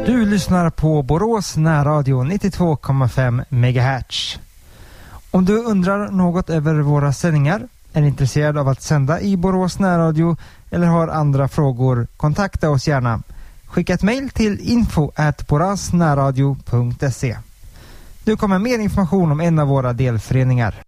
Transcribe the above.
Du lyssnar på Borås närradio 92,5 MHz. Om du undrar något över våra sändningar, är intresserad av att sända i Borås närradio eller har andra frågor, kontakta oss gärna. Skicka ett mejl till info@borasnärradio.se. Nu kommer mer information om en av våra delföreningar.